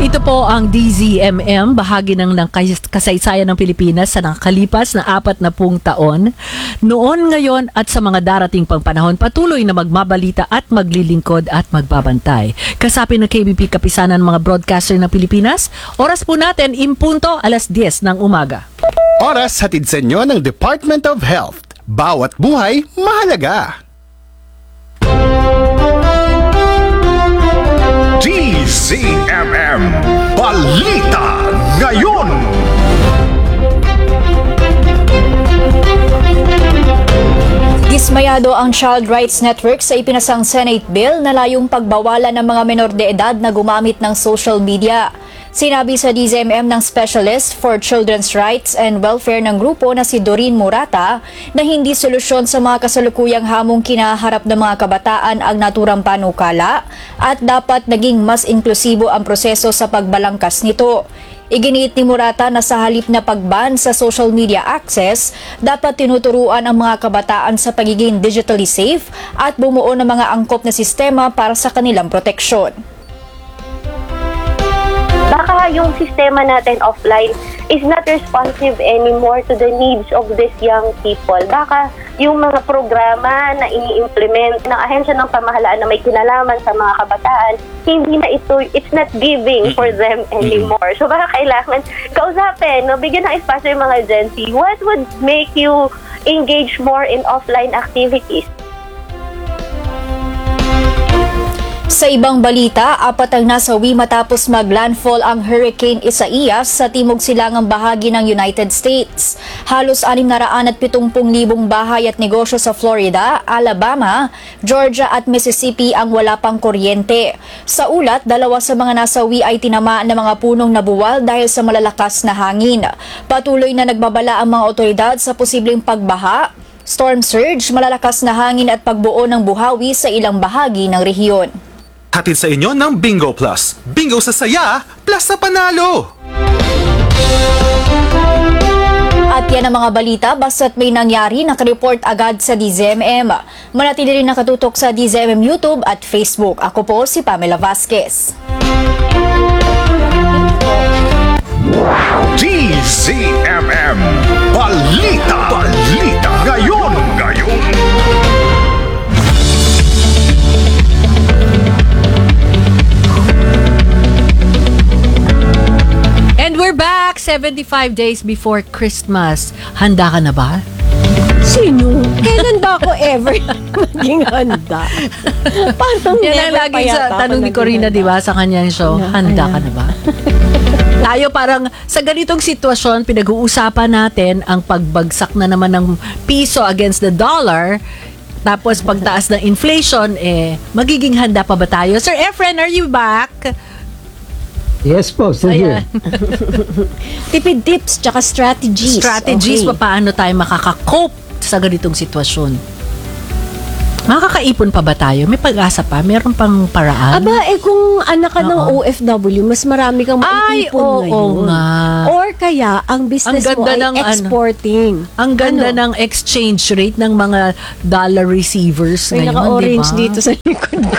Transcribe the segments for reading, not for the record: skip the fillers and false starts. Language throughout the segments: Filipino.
Ito po ang DZMM, bahagi ng kasaysayan ng Pilipinas sa nakakalipas na 40 taon. Noon, ngayon at sa mga darating pang panahon, patuloy na magmabalita at maglilingkod at magbabantay. Kasapin ng KBP Kapisanan mga broadcaster ng Pilipinas, oras po natin, impunto, 10:00 ng umaga. Oras hatid sa inyo ng Department of Health. Bawat buhay, mahalaga. DZMM Balita Ngayon. Dismayado ang Child Rights Network sa ipinasang Senate bill na layong pagbawalan ng mga menor de edad na gumamit ng social media. Sinabi sa DZMM ng Specialist for Children's Rights and Welfare ng grupo na si Doreen Murata na hindi solusyon sa mga kasalukuyang hamong kinaharap ng mga kabataan ang naturang panukala at dapat naging mas inklusibo ang proseso sa pagbalangkas nito. Iginiit ni Murata na sa halip na pagban sa social media access, dapat tinuturuan ang mga kabataan sa pagiging digitally safe at bumuo ng mga angkop na sistema para sa kanilang proteksyon. Baka yung sistema natin offline is not responsive anymore to the needs of these young people. Baka yung mga programa na ini-implement ng ahensya ng pamahalaan na may kinalaman sa mga kabataan, hindi na ito, it's not giving for them anymore. So baka kailangan kausapin, no? Bigyan ng espasyo yung mga Gen Z. What would make you engage more in offline activities? Sa ibang balita, 4 ang nasawi matapos maglandfall ang Hurricane Isaias sa timog silangang bahagi ng United States. Halos 670,000 bahay at negosyo sa Florida, Alabama, Georgia at Mississippi ang wala pang kuryente. Sa ulat, 2 sa mga nasawi ay tinamaan ng mga punong nabuwal dahil sa malalakas na hangin. Patuloy na nagbabala ang mga otoridad sa posibleng pagbaha, storm surge, malalakas na hangin at pagbuo ng buhawi sa ilang bahagi ng rehiyon. Hatid sa inyo ng Bingo Plus. Bingo sa saya, plus sa panalo! At yan ang mga balita, basta't may nangyari, nakareport agad sa DZMM. Manatili rin nakatutok sa DZMM YouTube at Facebook. Ako po si Pamela Vasquez. DZMM Balita Ngayon. And we're back 75 days before Christmas. Handa ka na ba? Sino? Kailan ba ako ever maging handa? Parang Yan ang never lagi pa yata sa ako tanong ni naging Corina, handa. di ba, sa kanyang show. Handa ka na ba? Tayo parang sa ganitong sitwasyon, pinag-uusapan natin ang pagbagsak na naman ng piso against the dollar. Tapos pagtaas ng inflation, magiging handa pa ba tayo? Sir Efren, are you back? Yes po, still here. Tipid tips tsaka strategies. Strategies, Okay. paano tayo makaka-cope sa ganitong sitwasyon? Makakaipon pa ba tayo? May pag-asa pa? Meron pang paraan? Aba, kung anak ka ng OFW, mas marami kang maipon ngayon. oo nga. Or kaya, ang business mo ay exporting. Ang ganda ng exchange rate ng mga dollar receivers May ngayon, naka-orange diba? dito sa likod ko.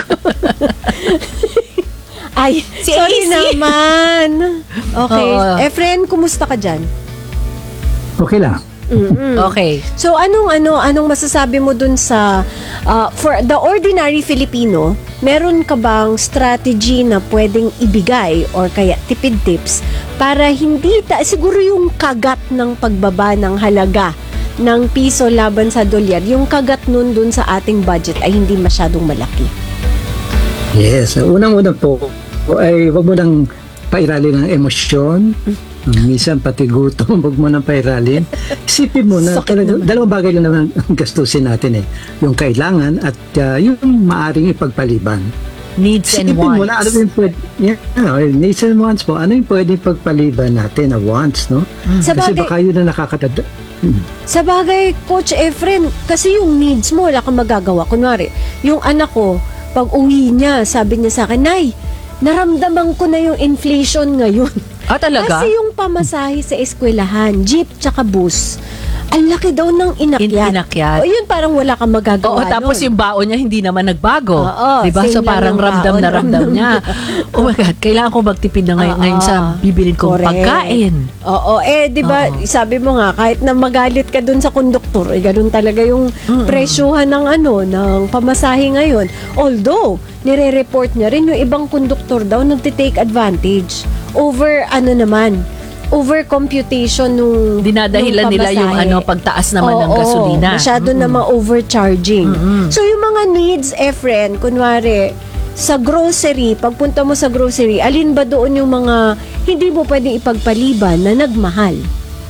Ay, Si sorry AC. naman. Okay. Oo. Efren, kumusta ka dyan? Okay lang. Okay. So anong masasabi mo dun sa for the ordinary Filipino, meron ka bang strategy na pwedeng ibigay or kaya tipid tips para hindi siguro yung kagat ng pagbaba ng halaga ng piso laban sa dolyar, yung kagat nun dun sa ating budget ay hindi masyadong malaki. Yes, unang-una po ay wag mo nang pairalin ng emosyon. Minsan pati gutom, wag mo nang pairalin. Isipin mo na talaga, dalawang bagay lang naman ang gastusin natin yung kailangan at yung maaring ipagpaliban. Needs and Isipin mo wants. na ano yung pwede, needs and wants po, ano yung pwede ipagpaliban natin na wants, no? Sa Kasi bagay- baka yun na nakakatanda. Sa bagay, Coach Efren, kasi yung needs mo, wala kang magagawa. Kunwari, yung anak ko, pag uwi niya, sabi niya sa akin, Nay, naramdaman ko na yung inflation ngayon. Talaga? Kasi yung pamasahe sa eskwelahan, jeep tsaka bus, Ang laki daw ng inakyat. Inakyat. O yun, parang wala kang magagawa Oo, tapos nun. yung baon niya hindi naman nagbago. Oo, diba? same So lang parang yung ramdam baon, na ramdam ramdam niya. Oh my God, kailangan ko magtipid na ngayon sa bibilin kong Correct. pagkain. Oo, di ba, sabi mo nga, kahit na magalit ka dun sa konduktor, ganun talaga yung presyuhan ng ng pamasahe ngayon. Although, nire-report niya rin yung ibang konduktor daw nagtitake advantage over over computation nung Dinadahilan nung nila yung pamasahe. pagtaas naman ng Oo, gasolina. masyado namang overcharging. So yung mga needs, friend, kunwari, sa grocery, pagpunta mo sa grocery, alin ba doon yung mga hindi mo pwedeng ipagpaliban na nagmahal?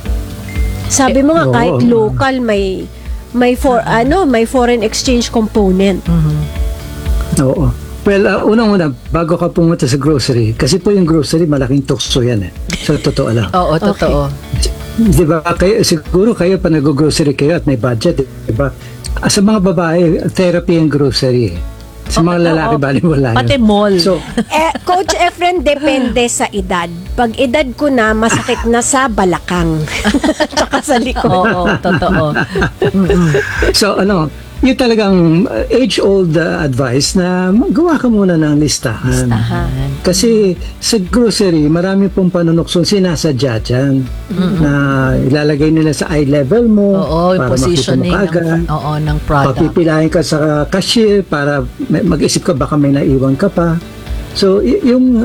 Sabi mo nga, kahit local, may foreign exchange component. Oo. Well, unang-una, bago ka pumunta sa grocery, kasi po yung grocery, malaking tukso yan eh. So, totoo lang. Oo, totoo. Di ba, siguro kayo pa nag-grocery kayo at may budget, di ba? Sa mga babae, therapy yung grocery. Sa mga lalaki, baliwala yun. Pati mall. So, Coach Efren, depende sa edad. Pag edad ko na, masakit na sa balakang. Tsaka sa likod. Oo, totoo. so yung talagang age-old advice na gawa ka muna ng listahan. Kasi sa grocery, marami pong panunokson sinasadya dyan na ilalagay nila sa eye level mo Oo, yung para positioning makita mo kagad. ng product. Papipilahin ka sa cashier para mag-isip ka baka may naiwan ka pa. So, yung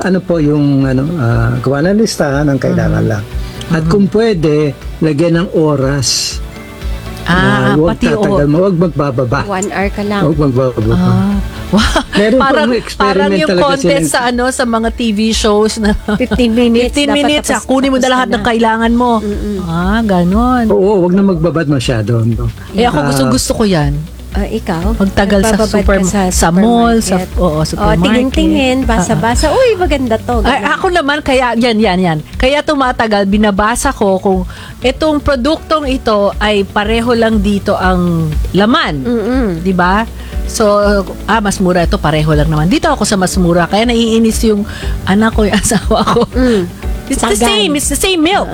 gawa ng listahan ang kailangan lang. At kung pwede, lagyan ng oras. Huwag pati tatagal mo, huwag magbababa. 1 hour ka lang. Huwag magbababa. Wow. Meron parang, pong experiment parang yung talaga contest silang- sa mga TV shows na 15 minutes. 15 dapat minutes, tapos- kunin mo na tapos lahat ka ng kailangan mo. Ganon. Oo, huwag na magbabad masyado. No? Ako gusto ko yan. Ikaw? Magtagal sa Nagbababad ka sa mall, sa supermarket. tingin-tingin, basa-basa. Uy, maganda to. Ay, ganun. ako naman, kaya, yan. Kaya tumatagal, binabasa ko kung itong produktong ito ay pareho lang dito ang laman. Mm-mm. Di ba? So, mas mura ito, pareho lang naman. Dito ako sa mas mura, kaya naiinis yung anak ko, yung asawa ko. It's the Sagan. same, it's the same milk.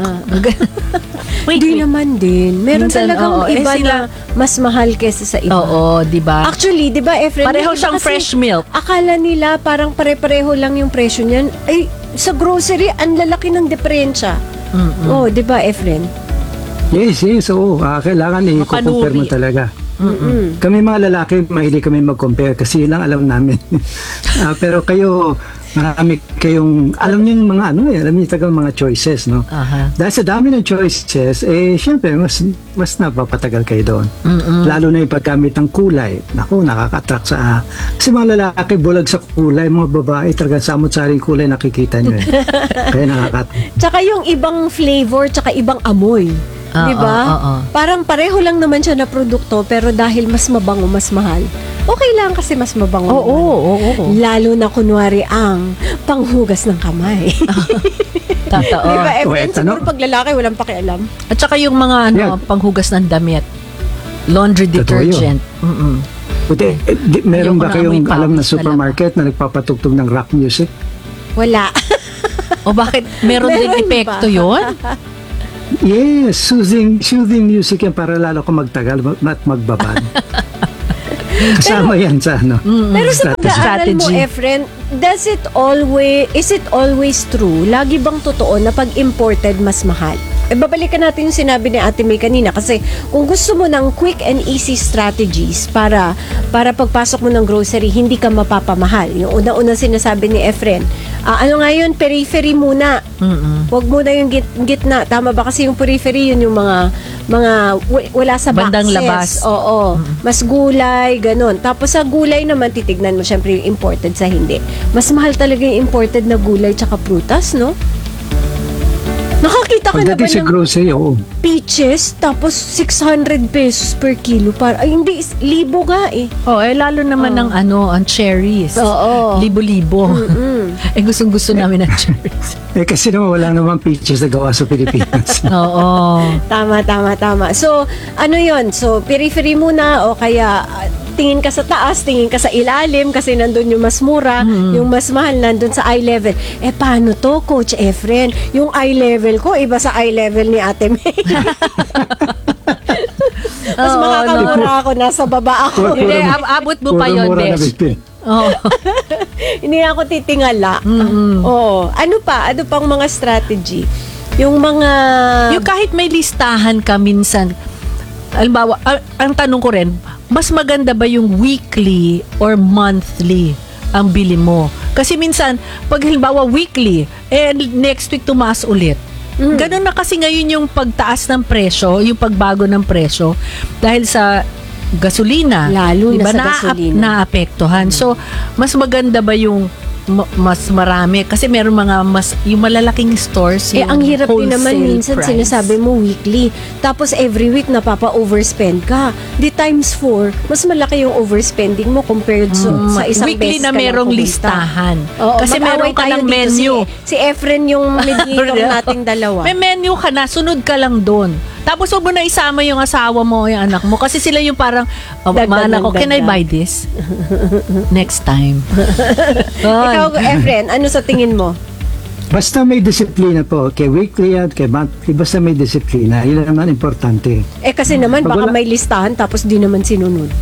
Hindi naman din. Meron Minsan, talagang iba sila- na mas mahal kesa sa iba. Oo, di ba? Actually, di ba, Efren? Pareho yung iba siyang kasi, fresh milk. Akala nila parang pare-pareho lang yung presyo niyan. Ay, sa grocery, ang lalaki ng diferensya. Oh, di ba, Efren? Yes. Oo, kailangan i-compare mo Mapanuri. talaga. Kami mga lalaki, mahilig kami mag-compare kasi yun lang alam namin. Pero kayo, marami kayong, alam niyo yung mga alam niyo talagang mga choices, no? Aha. Dahil sa dami ng choices, syempre, mas napapatagal kayo doon. Lalo na yung paggamit ng kulay. Naku, nakaka-attract sa, kasi mga lalaki, bulag sa kulay, mga babae, talagang samot-saring kulay nakikita niyo eh. Kaya nakaka-attract. Tsaka yung ibang flavor, tsaka ibang amoy. Di ba? Parang pareho lang naman siya na produkto, pero dahil mas mabango, mas mahal. Okay lang kasi mas mabango. Oo. Lalo na kunwari ang panghugas ng kamay. Totoo. Di ba, Efren? Wait, Siguro pag lalaki, walang pakialam. At saka yung mga Yeah. panghugas ng damit. Laundry Totoo yun. detergent. Buti, meron Ayoko ba na kayong amoy alam na pawis supermarket na nagpapatugtog ng rock music? Wala. O bakit meron din Meron epekto ba? yun? Yes, soothing music yan para lalo ko magtagal at magbabad. Kasama yan sa Pero sa strategy. pag-aaral mo, Strategy. Efren, is it always true? Lagi bang totoo na pag imported, mas mahal? Babalikan natin yung sinabi ni Ate May kanina kasi kung gusto mo ng quick and easy strategies para pagpasok mo ng grocery, hindi ka mapapamahal. Yung una-una sinasabi ni Efren, ano nga yun, periphery muna. Huwag muna yung gitna. Tama ba? Kasi yung periphery, yun yung mga wala sa Bandang boxes. labas. Oo. Mas gulay, ganun. Tapos sa gulay naman, titignan mo syempre yung imported sa hindi. Mas mahal talaga yung imported na gulay tsaka prutas, no? Nakakita ka na ba Pagdating sa ng grocery, oo. peaches tapos 600 pesos per kilo? Ay, hindi, libo nga eh. Lalo naman ng ang cherries. Oo. Libo-libo. Gustong-gusto namin ng cherries. Kasi naman wala naman peaches na gawa sa Pilipinas. Oo. Tama. So, ano yon? So, periphery muna o kaya tingin ka sa taas, tingin ka sa ilalim kasi nandun yung mas mura, yung mas mahal nandun sa eye level. Paano to, Coach Efren? Yung eye level ko, iba sa eye level ni Ate May. Mas makakamura ako, nasa baba ako. Hindi, abot mo pa Puro yun, mura na Besh. bigpin. Oo. Hindi ako titingala. Oo. Ano pa? Ano pang mga strategy? Yung mga... Yung kahit may listahan ka minsan, halimbawa, ang tanong ko rin, mas maganda ba yung weekly or monthly ang bili mo? Kasi minsan, pag halimbawa weekly, next week tumaas ulit. Ganun na kasi ngayon yung pagtaas ng presyo, yung pagbago ng presyo dahil sa gasolina. Lalo na diba, sa gasolina. naapektuhan. So, mas maganda ba yung mas marami? Kasi meron mga yung malalaking stores. Yung ang hirap din naman wholesale minsan price. sinasabi mo weekly. Tapos every week napapa-overspend ka. Di times 4, mas malaki yung overspending mo compared sa isang weekly beses na ka lang merong pumunta. listahan. Oo, Kasi mag-away meron ka tayo ng dito. menu. Si Efren yung mediator nating dalawa. May menu ka na, sunod ka lang doon. Tapos huwag mo na isama yung asawa mo o yung anak mo. Kasi sila yung parang, mga anak ko, can I buy this? Next time. Ikaw, Efren, ano sa tingin mo? Basta may disiplina po, kay weekly at kay monthly, basta may disiplina, yun naman importante. Kasi naman Pag baka wala- may listahan tapos di naman sinunod.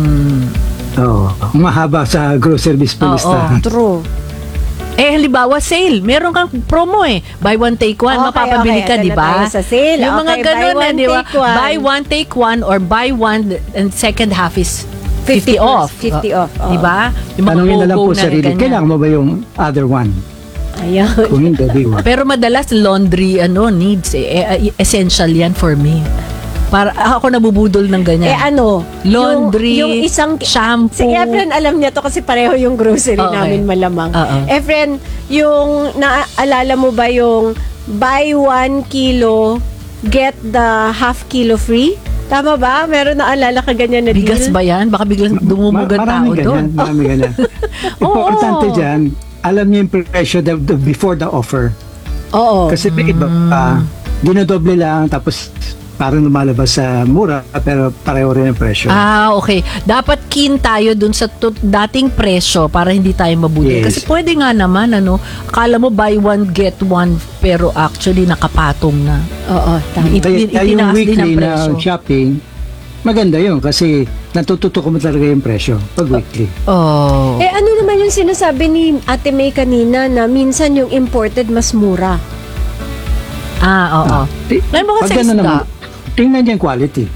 Oo. Mahaba sa grocery listahan. True. Halimbawa, sale. Meron kang promo Buy one, take one. Okay, Mapapabili okay. ka, Ito di na ba? tayo sa sale. Yung mga Okay, ganun buy one, di ba? take one. Buy one, take one or buy one and second half is 50 off. 50 off. Di ba? Yung mga Tanungin na lang BOGO po sarili, ganyan. kailangan mo ba yung other one? Ayan. Kung hindi, di ba? Pero madalas laundry needs essential yan for me. Para ako nabubudol ng ganyan. Laundry, yung isang shampoo. Si Efren alam niya to kasi pareho yung grocery Okay. namin malamang. Oo. Efren, yung naalala mo ba yung buy 1 kilo, get the half kilo free? Tama ba? Meron naalala ka ganyan na deal? Bigas ba yan? Baka biglang dumumugan tao doon. Marami ganyan. Importante dyan, alam niyo yung presyo before the offer. Oo. Kasi iba, dinodoble lang, tapos parang lumalabas sa mura, pero pareho rin ang presyo. Okay. Dapat keen tayo dun sa dating presyo para hindi tayo mabudol. Yes. Kasi pwede nga naman, akala mo buy one, get one, pero actually nakapatong na. Oo, tama. Kaya yung itinaas din weekly ang na presyo. shopping, maganda yun kasi natututo mo talaga yung presyo pag weekly. Oh. Ano naman yung sinasabi ni Ate May kanina na minsan yung imported mas mura? Oo. May mga Pag sa ganun isda. naman, tingnan niya yung quality.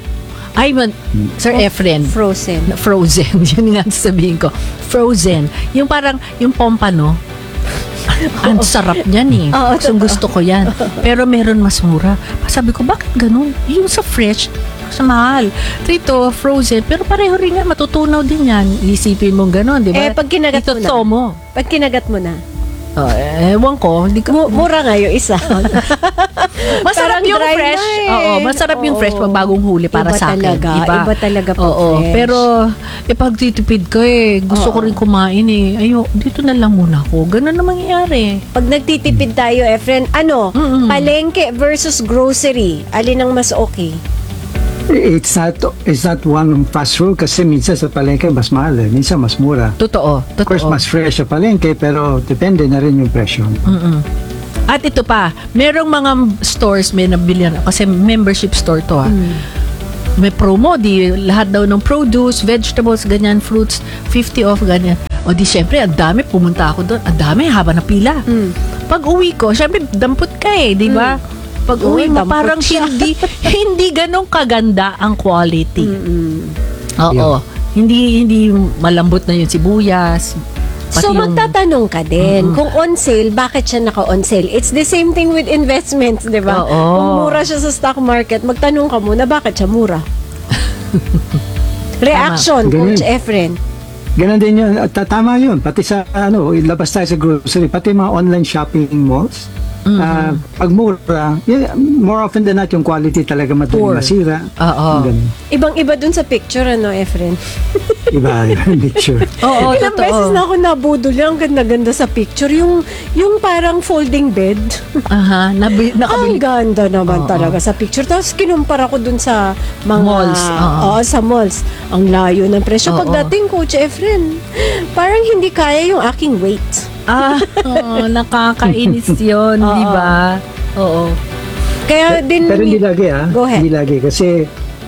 Sir Efren, Frozen. frozen. Yun nga sabihin ko. Frozen. Yung parang, yung pompano, ang sarap niyan Oo, Gusto ko yan. Pero meron mas mura. Sabi ko, bakit ganun? Yung sa fresh, sa mahal. Trito, frozen. Pero pareho rin nga, matutunaw din yan. Isipin mong ganun, di ba? Pag kinagat mo na. Ito mo. Pag kinagat mo na. Ewan ko. Hindi ko, Mura nga yung isa. masarap Parang yung dry fresh. na Oo, masarap yung fresh pag bagong huli para Iba sa akin. talaga. Iba talaga pag Oo, fresh. pero pag titipid ko gusto ko rin kumain dito na lang muna ako. Ganun na mangyayari. Pag nagtitipid tayo, Efren, palengke versus grocery, alin ang mas okay? It's not one fast food kasi minsan sa palengke mas mahal minsan mas mura. Totoo. Of course, mas fresh sa palengke pero depende na rin yung presyo. At ito pa, merong mga stores may nabili na kasi membership store to May promo, lahat daw ng produce, vegetables, ganyan, fruits, 50 off, ganyan. O di syempre, ang dami, pumunta ako doon. Ang dami, haba na pila. Pag uwi ko, syempre, dampot ka di ba? Pag uwi mo, dampot parang siya. hindi ganong kaganda ang quality. Oo. Yeah. Hindi malambot na yung sibuyas. Pati So yung- magtatanong ka din, kung on sale, bakit siya naka-on sale? It's the same thing with investments, di ba? Oo. Kung mura siya sa stock market, magtanong ka muna, bakit siya mura? Reaction, Tama. Coach Ganun. Efren. Ganon din yun. Tama yun. Pati sa, ilabas tayo sa grocery, pati mga online shopping malls, pag mura, more often than not, yung quality talaga madaling masira. Oo. Ganun. Ibang-iba dun sa picture, Efren? Iba yung picture. Oo, Ilang beses na ako nabudol yung ganda-ganda sa picture. Yung parang folding bed. Aha, Ang nakabili. ganda naman talaga sa picture. Tapos kinumpara ko dun sa mga Malls, oo. Oo, sa malls. Ang layo ng presyo. Oo. Pagdating, Coach Efren, parang hindi kaya yung aking weight. Nakakainis yun, di ba? Oo. Kaya din... Pero hindi lagi Go ahead. Hindi lagi kasi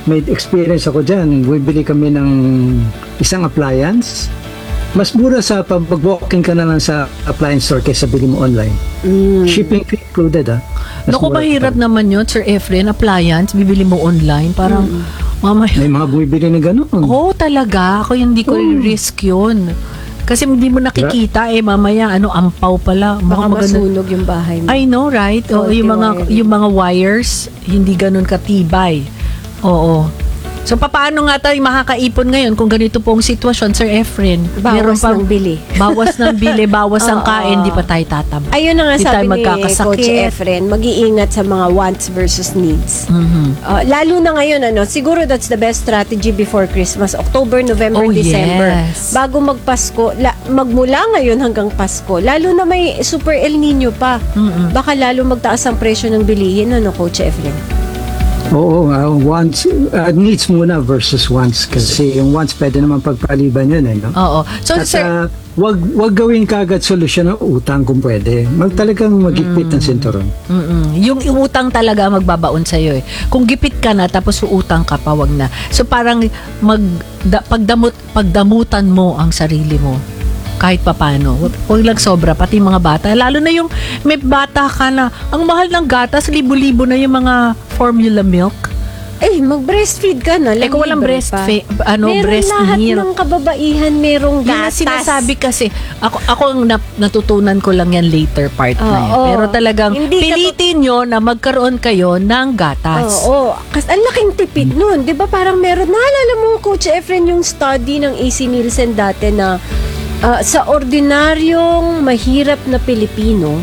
may experience ako dyan. Bibili kami ng isang appliance. Mas mura sa pag-walking ka na lang sa appliance store kaysa bili mo online. Shipping fee included, ha? Mas Naku, mura mahirap pa. naman yun, Sir Efren. Appliance, bibili mo online. Parang, mamaya. May mga bumibili na gano'n. Oo, talaga. Ako hindi ko risk yun. Kasi hindi mo nakikita mamaya ampaw pala. Baka maganda- masunog yung bahay mo. I know, right? Faulty wiring. Yung mga wires hindi ganun katibay. Oo. So paano nga tayo makakaipon ngayon kung ganito pong sitwasyon, Sir Efren? Bawas ng bili. Bawas ng bili, bawas ng Oo. kain, di pa tayo tatam. Ayun na nga Di sabi tayo ni magkakasakit. Coach Efren, mag-iingat sa mga wants versus needs. Mhm. Lalo na ngayon, siguro that's the best strategy before Christmas, October, November, Oh, December. yes. Bago magpasko, magmula ngayon hanggang Pasko, lalo na may super El Nino pa. Baka lalo magtaas ang presyo ng bilihin, Coach Efren? Oo, wants, needs muna versus wants. Kasi yung wants pwede naman pagpaliban yun, no? Oo. So, At Sir, wag gawin kagad solusyon ng utang kung pwede. Talagang magigpit ng sinturon. yung utang talaga magbabaon sa iyo. Kung gipit ka na tapos uutang ka pa, wag na. So parang pagdamutan mo ang sarili mo kahit papano. Huwag lang sobra, pati mga bata. Lalo na yung may bata ka na, ang mahal ng gatas, libo-libo na yung mga formula milk. Mag-breastfeed ka na. Kung walang breast lahat milk. ng kababaihan merong Yun ang gatas. sinasabi kasi, ako ang natutunan ko lang yan later part na yan. Oo. Pero talagang Hindi ka pilitin nyo na magkaroon kayo ng gatas. Oo. Kasi ang laking tipid nun. Di ba parang meron, naalala mo, Coach Efren, yung study ng AC Nielsen dati na sa ordinaryong mahirap na Pilipino,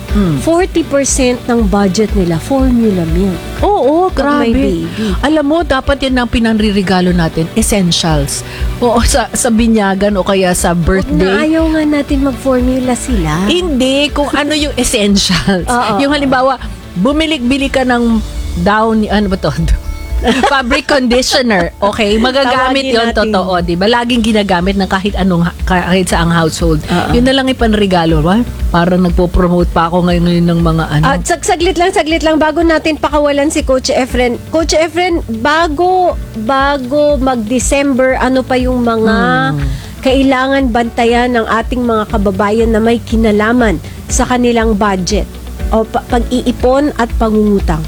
40% ng budget nila formula milk. Oo, Pag may grabe. baby. Alam mo, dapat yan ang pinanririgalo natin, essentials. Oo, sa binyagan o kaya sa Na birthday. ayaw nga natin mag-formula sila. Hindi, kung ano yung essentials. Oo. Yung halimbawa, bili ka ng down, ano ba to? Fabric conditioner. Okay, magagamit Tawagin yon, natin. totoo, di ba? Laging ginagamit ng kahit sa ang household. Oo. Yun na lang ipanregalo. Parang nagpo-promote pa ako ngayon ng mga ano. Saglit lang bago natin pakawalan si Coach Efren. Coach Efren, bago mag-December, ano pa yung mga kailangan bantayan ng ating mga kababayan na may kinalaman sa kanilang budget o pag-iipon at pangungutang?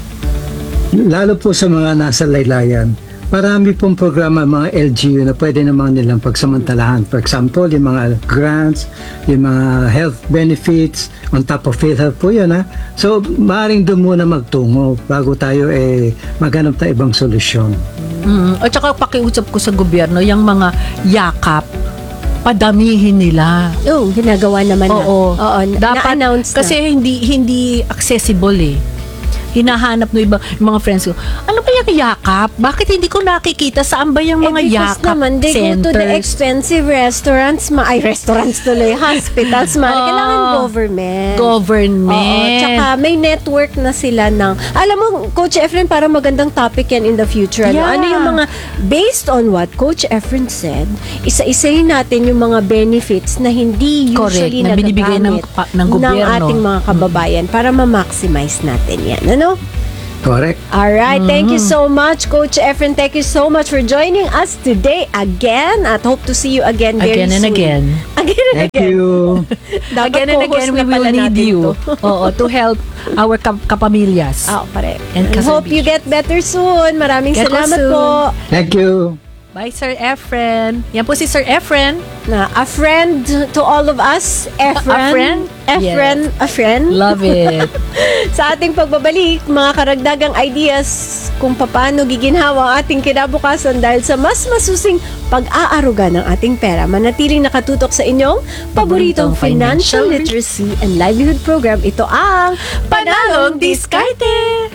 Lalo po sa mga nasa laylayan, marami pong programa, mga LGU na pwede naman nilang pagsamantalahan. For example, yung mga grants, yung mga health benefits, on top of PhilHealth po yun, ha? So, maaaring doon muna magtungo bago tayo maghanap ng ibang solusyon. At saka pakiusap ko sa gobyerno, yung mga yakap, padamihin nila. Oo, ginagawa naman Oo. Dapat na-announce na. Kasi hindi accessible hinahanap no yung mga friends ko. Ano ba yung yakap? Bakit hindi ko nakikita? Saan ba yung mga because yakap naman, they go to the centers? expensive restaurants, restaurants tuloy, hospitals, kailangan government. Government. Oo, tsaka may network na sila ng, alam mo, Coach Efren, para magandang topic yan in the future. Yeah. Ano yung mga, based on what Coach Efren said, isa-isahin natin yung mga benefits na hindi Correct, usually na binibigay nagagamit ng gobyerno. ng ating mga kababayan para ma-maximize natin yan. Ano? Correct? Alright, thank you so much, Coach Efren. Thank you so much for joining us today again at hope to see you again very Again and soon. again. Again and Thank again. you. Dapat Again and co-host again, na we will pala need natin you. to. To help our kapamilyas. Pare. And I hope you get better soon. Maraming Get well salamat soon. po. Thank you. Bye, Sir Efren. Yan po si Sir Efren. Na a friend to all of us. Efren. A friend? A friend. Love it. Sa ating pagbabalik, mga karagdagang ideas kung paano giginhawa ang ating kinabukasan dahil sa mas masusing pag-aaruga ng ating pera. Manatiling nakatutok sa inyong paboritong financial literacy and livelihood program. Ito ang Panalong Diskarte!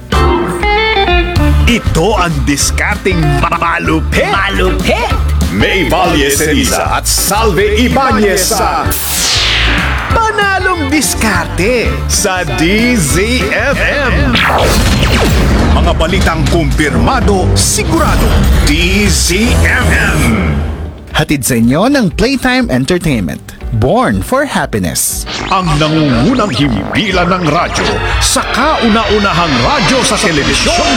Ito ang diskarting malupit. May Valle Ceniza at Salve Ibanez sa Panalong Diskarte sa DZFM. Mga balitang kumpirmado, sigurado. DZFM. Hatid sa inyo ng Playtime Entertainment. born for happiness. Ang nangungunang himpilan ng radyo sa kauna-unahang radyo sa telebisyon.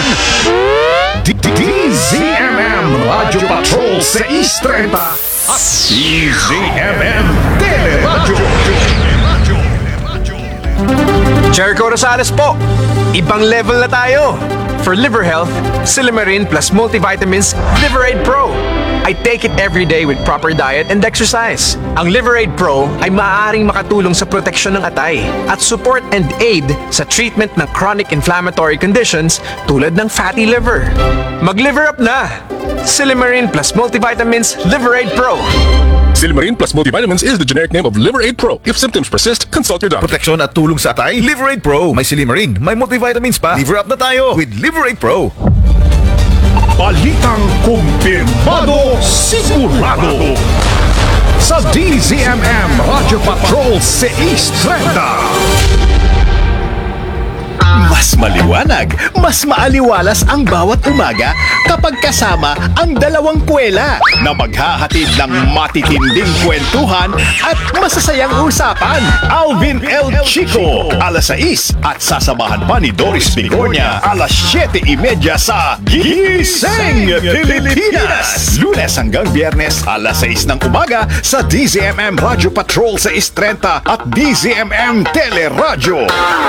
DZMM Radyo Patrol 630 at DZMM Teleradyo. Jericho Rosales po. Ibang level na tayo. For liver health, Silimarin plus multivitamins Liverade Pro. I take it every day with proper diet and exercise. Ang Liverade Pro ay maaaring makatulong sa proteksyon ng atay at support and aid sa treatment ng chronic inflammatory conditions tulad ng fatty liver. Mag-liver up na! Silimarin plus multivitamins Liverade Pro. Silimarin plus multivitamins is the generic name of Liverade Pro. If symptoms persist, consult your doctor. Proteksyon at tulong sa atay, Liverade Pro. May Silimarin, may multivitamins pa. Liver up na tayo with Liverade Pro. Balitang kumpirmado, sigurado. Sa DZMM Radyo Patrol 630. Mas maliwanag, mas maaliwalas ang bawat umaga kapag kasama ang dalawang kwela na maghahatid ng matitinding kwentuhan at masasayang usapan. Alvin L. Chico, alas 6 at sasamahan pa ni Doris Bigornia, alas 7:30 sa Gising Pilipinas. Lunes hanggang Biyernes, alas 6 ng umaga sa DZMM Radyo Patrol 630 at DZMM Teleradyo.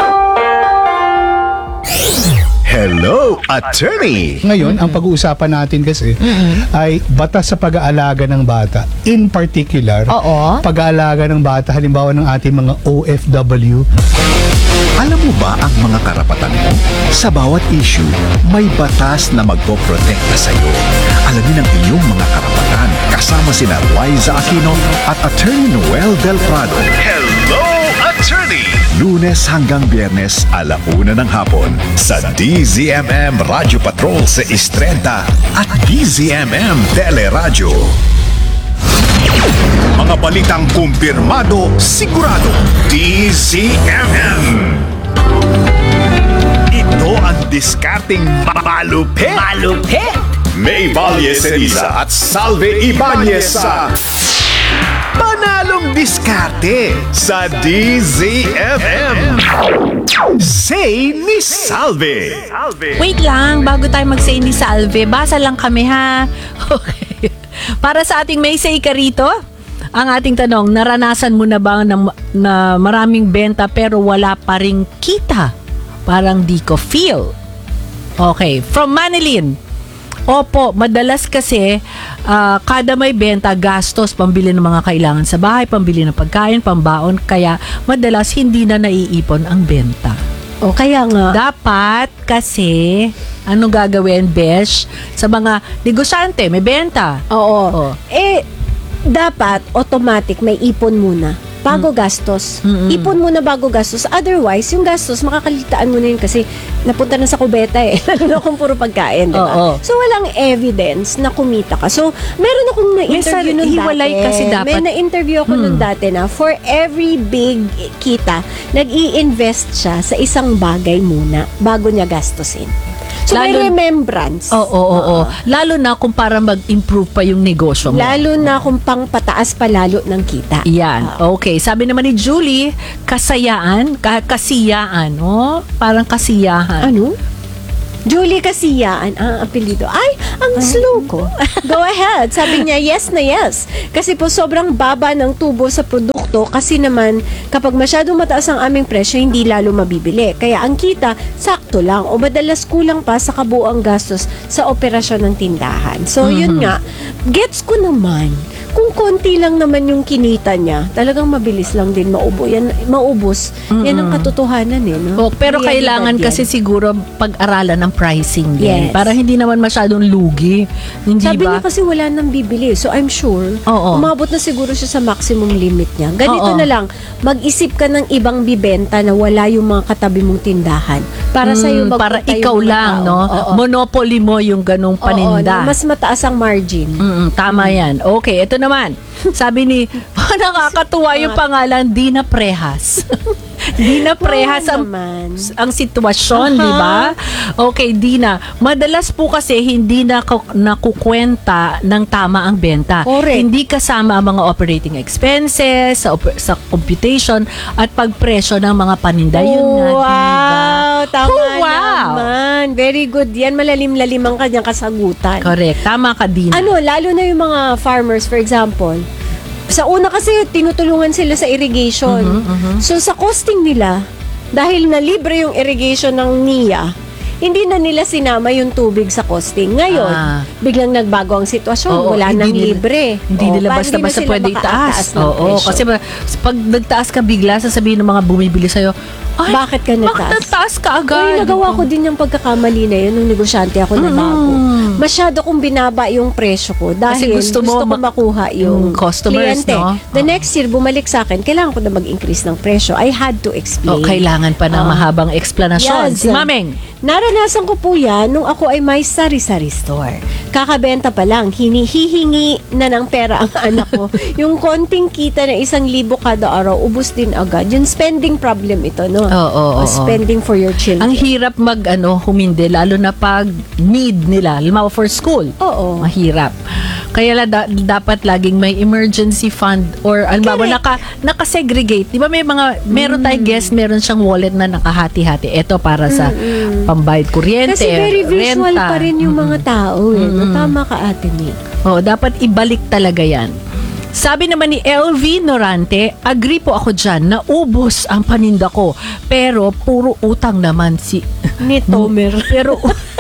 Hello, Attorney! Ngayon, ang pag-uusapan natin kasi ay batas sa pag-aalaga ng bata. In particular, pag-aalaga ng bata, halimbawa ng ating mga OFW. Alam mo ba ang mga karapatan mo? Sa bawat issue, may batas na magpoprotekta sa iyo. Alamin ang iyong mga karapatan kasama sina Liza Aquino at Attorney Noel Del Prado. Hello, Attorney! Lunes hanggang Biyernes, 1:00 ng hapon sa DZMM Radyo Patrol 630 at DZMM Teleradyo. Mga balitang kumpirmado, sigurado, DZMM. Ito ang diskarting malupit. May Valle Ceniza at Salve Ibanez sa Panalong Diskarte sa DZMM. Say ni Salve. Wait lang, bago tayo mag-say ni Salve, basa lang kami ha. Okay. Para sa ating may say ka rito, ang ating tanong, naranasan mo na ba na maraming benta pero wala pa ring kita? Parang di ko feel. Okay, from Manilyn. Opo, madalas kasi kada may benta, gastos, pambili ng mga kailangan sa bahay, pambili ng pagkain, pambaon, kaya madalas hindi na naiipon ang benta. O kaya nga. Dapat kasi, anong gagawin, Besh? Sa mga negosyante, may benta. Oo. Dapat automatic may ipon muna bago gastos. Ipon muna bago gastos. Otherwise, yung gastos, makakalitaan mo na yun kasi napunta na sa kubeta eh. Lalo na kung puro pagkain, diba? So, walang evidence na kumita ka. So, meron akong na-interview nun hiwalay dati. kasi dapat. May na-interview ako nun dati na for every big kita, nag-i-invest siya sa isang bagay muna bago niya gastusin. So, may remembrance. Oo. Lalo na kung para mag-improve pa yung negosyo mo. Lalo na kung pang pataas pa lalo ng kita. Yan. Okay. Sabi naman ni Julie, kasiyaan. Oh, parang kasiyahan. Ano? Julie Kasiyaan ang apelido. Ay, ang slow ko. Go ahead. Sabi niya, yes na yes. Kasi po sobrang baba ng tubo sa produkto kasi naman kapag masyadong mataas ang aming presyo, hindi lalo mabibili. Kaya ang kita, sakto lang o madalas kulang pa sa kabuuang gastos sa operasyon ng tindahan. So, yun nga. Gets ko naman. Kung konti lang naman yung kinita niya, talagang mabilis lang din maubos. Yan ang katotohanan eh. No? Pero kailangan kasi siguro pag-aralan ng pricing din. Para hindi naman masyadong lugi. Hindi Sabi ba? niya kasi wala nang bibili. So I'm sure, umabot na siguro siya sa maximum limit niya. Ganito na lang, mag-isip ka ng ibang bibenta na wala yung mga katabi mong tindahan. Para sa'yo para ikaw lang, no? Monopoly mo yung ganong paninda. Mas mataas ang margin. Tama yan. Okay, ito naman. Sabi ni nakakatuwa yung pangalan, Dina Prehas. Dina Prehas ang sitwasyon, di ba? Okay, Dina. Madalas po kasi hindi nakukwenta ng tama ang benta. Correct. Hindi kasama ang mga operating expenses, sa computation, at pagpresyo ng mga paninda. Yun nga, wow, diba? tama Wow. naman. Very good yan. Malalim-lalim ang kanyang kasagutan. Correct. Tama ka, Dina. Lalo na yung mga farmers, for example, sa una kasi tinutulungan sila sa irrigation. So sa costing nila, dahil na libre yung irrigation ng NIA, hindi na nila sinama yung tubig sa costing. Ngayon, biglang nagbago ang sitwasyon. Wala nang libre. Hindi nila basta-basta pwede itaas. Oo, kasi pag nagtaas ka bigla, sasabihin ng mga bumibili sa'yo, ay, bakit ka nagtaas? Bakit nagtaas ka agad? Uy, nagawa ko din yung pagkakamali na yun nung negosyante ako na bago. Masyado kong binaba yung presyo ko dahil gusto ko makuha yung customers, kliyente. no? The next year, bumalik sa akin, kailangan ko na mag-increase ng presyo. I had to explain. Kailangan pa ng mahabang eksplanasyon. Yes. Si Mameng. Naranasan ko po yan nung ako ay may sari-sari store. Kakabenta pa lang, hinihihingi na ng pera ang anak ko. Yung konting kita na 1,000 kada araw, ubus din agad. Yung spending problem ito, no? Oo. Spending for your children. Ang hirap humindi, lalo na pag need nila, halimbawa for school. Oo. Mahirap. Kaya dapat laging may emergency fund or halimbawa naka-segregate. Di ba meron tayong guest, meron siyang wallet na nakahati-hati. Ito para sa pambayad kuryente, kasi very visual renta. pa rin yung mga tao. Tama ka, Ate Nick. Dapat ibalik talaga yan. Sabi naman ni LV Norante, agree po ako dyan, naubos ang paninda ko. Pero puro utang naman ni Tomer. Pero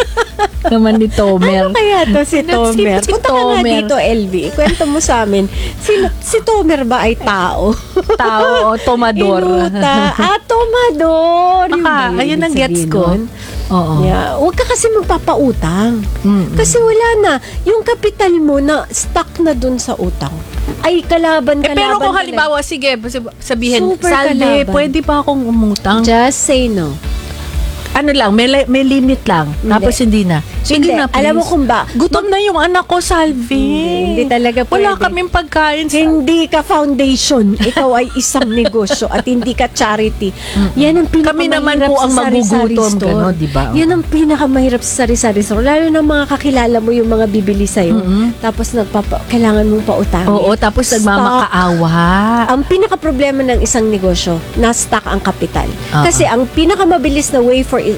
naman ni Tomer. Ano kaya to si Tomer? Si Punta ka nga Tomer. dito, LV. Kwento mo sa amin. Si Tomer ba ay tao? Tao, tomador. Tomador. Ayun ang gets ko. Oo. Yeah. Huwag ka kasi magpapautang. Kasi wala na. Yung kapital mo na stuck na dun sa utang ay kalaban. Pero kung halimbawa, sige, sabihin, Super Salve, kalaban. pwede pa akong umutang? Just say no. Ano lang, may limit lang. Tapos hindi na. Sige na, please. Alam mo kung ba? Gutom na yung anak ko, Salve. Hindi talaga pwede. Wala kaming pagkain. Hindi ka foundation. Ikaw ay isang negosyo at hindi ka charity. Yan ang Kami naman pinakamahirap po ang sa sari-sari magugutom, store. gano'n, di ba? Yan ang pinakamahirap sa sari-sari store. Lalo na mga kakilala mo yung mga bibili sa'yo. Tapos kailangan mong pautangin. Oo, tapos nagmamakaawa. Ang pinaka-problema ng isang negosyo, na-stuck ang kapital. Kasi ang pinakamabilis na way for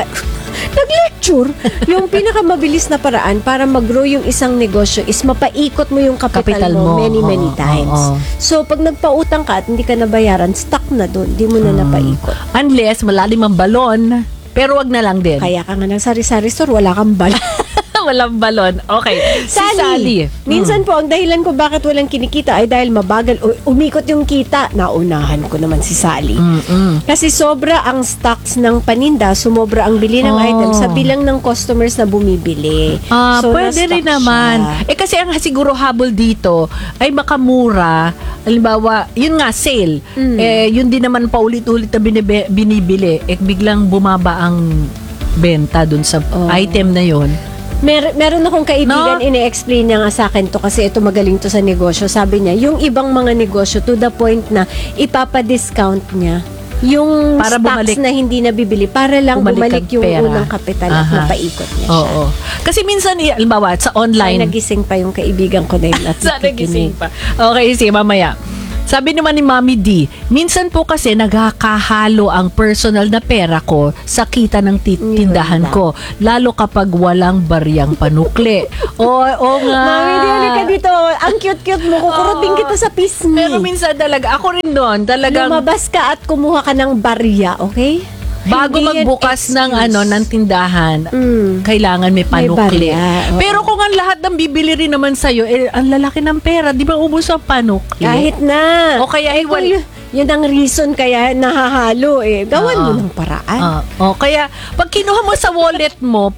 nag-lecture. Yung pinakamabilis na paraan para mag-grow yung isang negosyo is mapaikot mo yung kapital mo many times. So, pag nagpautang ka at hindi ka nabayaran, stuck na doon. Hindi mo na napaikot. Unless malalim ang balon, pero wag na lang din. Kaya ka nga ng sari-sari store, wala kang balon. Walang balon. Okay. Si Sally. Minsan po, ang dahilan ko bakit walang kinikita ay dahil mabagal umikot yung kita. Naunahan ko naman si Sally. Kasi sobra ang stocks ng paninda, sumobra ang bili ng item sa bilang ng customers na bumibili. So, pwede rin naman. Kasi ang siguro habol dito ay makamura. Halimbawa, yun nga, sale. Yun din naman paulit-ulit na binibili. Biglang bumaba ang benta dun sa item na yun. Meron akong kaibigan, ini-explain niya nga sa akin to kasi ito magaling to sa negosyo. Sabi niya, yung ibang mga negosyo to the point na ipapa-discount niya yung para stocks bumalik, na hindi nabibili para lang bumalik yung pera. Unang kapital at mapaikot niya siya. Oo. Kasi minsan, halimbawa, sa online. Nagising pa yung kaibigan ko na yun. Nagising pa. Okay, sige, mamaya. Sabi naman ni Mami D, minsan po kasi nagkakahalo ang personal na pera ko sa kita ng tindahan ko. Lalo kapag walang bariyang panukli. Oo nga. Mami D, ka dito. Ang cute-cute mo. Kukurutin kita sa pisngi. Pero minsan talaga, ako rin doon. Talagang lumabas ka at kumuha ka ng barya, okay? Bago magbukas ng ng tindahan, kailangan may panukli. Pero kung ang lahat ng bibili rin naman sa'yo, ang lalaki ng pera, di ba ubos ang panukli? Kahit na. O kaya yun ang reason kaya nahahalo Gawan mo ng paraan. Kaya pag kinuha mo sa wallet mo,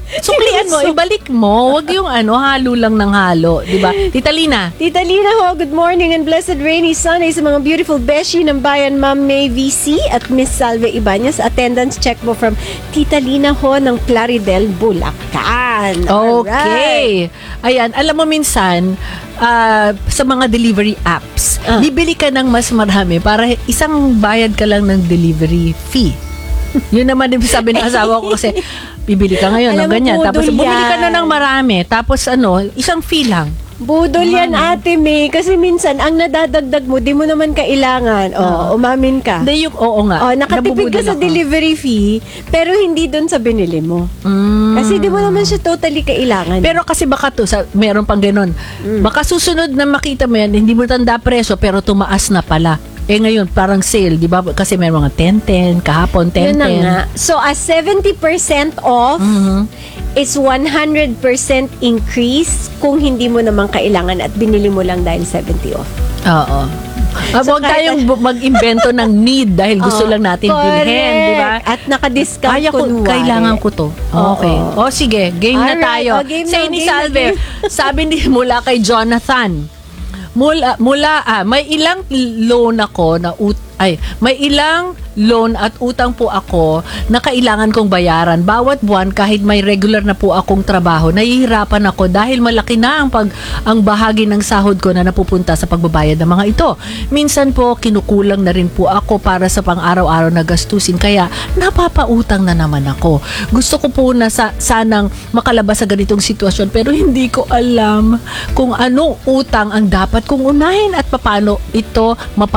Suklian mo, ibalik mo. Huwag yung halo lang ng halo. Diba? Tita Lina. Tita Lina ho, good morning and blessed rainy Sunday sa mga beautiful beshi ng bayan, Ma'am May VC at Miss Salve Ibanez. Attendance check mo from Tita Lina ho ng Plaridel, Bulacan. Okay. Ayan, alam mo minsan, sa mga delivery apps, bibili ka ng mas marami para isang bayad ka lang ng delivery fee. Yun naman din sabi ng asawa ko kasi bibili ka ngayon ng ganyan. Tapos bumili ka na ng marami. Tapos isang fee lang. Budol yan, Ate May. Kasi minsan, ang nadadagdag mo, di mo naman kailangan. Umamin ka. Oo nga. Nakatipid ka sa delivery fee, pero hindi doon sa binili mo. Kasi di mo naman siya totally kailangan. Pero kasi baka meron pang ganun. Baka susunod na makita mo yan, hindi mo tanda preso, pero tumaas na pala. Ngayon, parang sale, di ba? Kasi may mga 10-10, kahapon 10-10. Yun na nga. So, a 70% off is 100% increase kung hindi mo naman kailangan at binili mo lang dahil 70 off. Oo. Huwag tayong mag-invento ng need dahil gusto lang natin bilhin, di ba? At naka-discount kailangan ko to. Okay. O sige, game na tayo. Sa ni Salve, sabi mula kay Jonathan, may ilang loan ako may ilang loan at utang po ako na kailangan kong bayaran. Bawat buwan kahit may regular na po akong trabaho, nahihirapan ako dahil malaki na ang bahagi ng sahod ko na napupunta sa pagbabayad ng mga ito. Minsan po kinukulang na rin po ako para sa pang-araw-araw na gastusin kaya napapautang na naman ako. Gusto ko po na sanang makalabas sa ganitong sitwasyon pero hindi ko alam kung utang ang dapat kong unahin at paano ito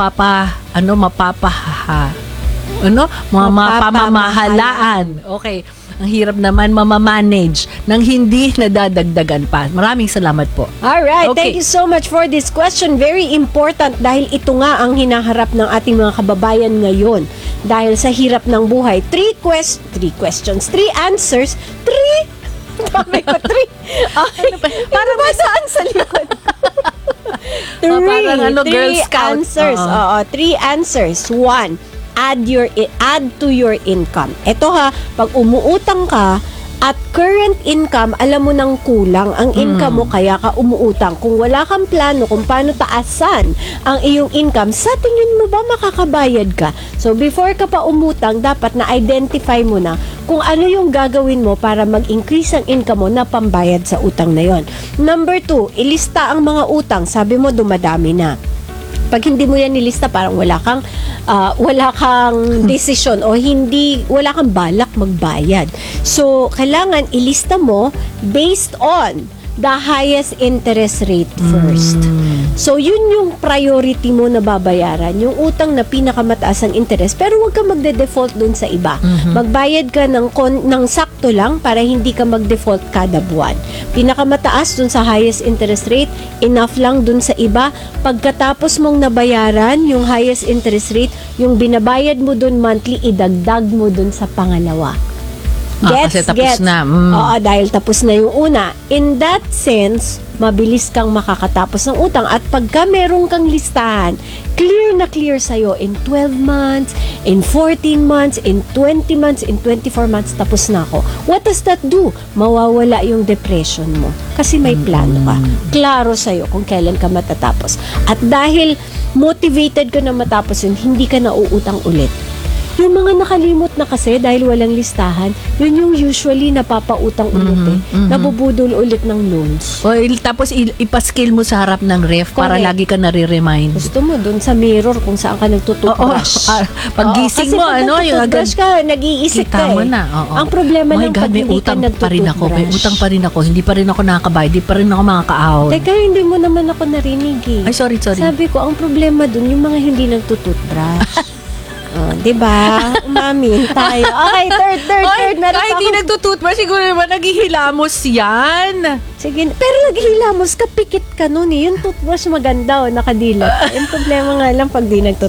mapamamahalaan. Okay. Ang hirap naman mamamanage nang hindi nadadagdagan pa. Maraming salamat po. Alright, thank you so much for this question. Very important dahil ito nga ang hinaharap ng ating mga kababayan ngayon. Dahil sa hirap ng buhay. 3 answers. Sabi ko, 3. Parang ba saan sa likod? Girl Scout. Answers. 3 answers. 1, add to your income. Ito pag umuutang ka at current income, alam mo nang kulang ang income mo kaya ka umuutang. Kung wala kang plano kung paano taasan ang iyong income, sa tingin mo ba makakabayad ka? So before ka pa umutang, dapat na-identify mo na kung ano yung gagawin mo para mag-increase ang income mo na pambayad sa utang na yon. Number 2, ilista ang mga utang. Sabi mo dumadami na. Pag hindi mo yan nilista, parang wala kang decision o wala kang balak magbayad. So, kailangan ilista mo based on the highest interest rate first. So, yun yung priority mo na babayaran. Yung utang na pinakamataas ang interest, pero huwag ka magde-default dun sa iba. Magbayad ka ng sakto lang para hindi ka mag-default kada buwan. Pinakamataas dun sa highest interest rate, enough lang dun sa iba. Pagkatapos mong nabayaran yung highest interest rate, yung binabayad mo dun monthly, idagdag mo dun sa pangalawa. Kasi tapos na. Oo, dahil tapos na yung una. In that sense, mabilis kang makakatapos ng utang. At pagka meron kang listahan, clear na clear sa'yo in 12 months, in 14 months, in 20 months, in 24 months, tapos na ako. What does that do? Mawawala yung depression mo. Kasi may plano ka. Klaro sa'yo kung kailan ka matatapos. At dahil motivated ka na matapos yun, hindi ka na uutang ulit. Yung mga nakalimot na kasi dahil walang listahan, yun yung usually napapautang ulit nabubudol ulit ng loans. Tapos ipaskill mo sa harap ng ref para lagi ka nare-remind. Gusto mo dun sa mirror kung saan ka nagtututbrush. Paggising mo, yung agad ka, nag-iisip ka mo na. Ang problema lang pag hindi ka nagtututbrush. May utang pa rin ako. Hindi pa rin ako nakakabayad. Hindi pa rin ako makakaahon. Teka, hindi mo naman ako narinig eh. Ay, sorry. Sabi ko, ang problema dun, yung mga hindi nagtututbrush. Diba? Umamin tayo. Okay, third. Kahit hindi nagtututbrush, siguro naman naghihilamos yan. Sige, pero naghihilamos ka, pikit ka nun eh. Yung toothbrush maganda nakadilat. Yung problema nga lang pag di nagtututbrush.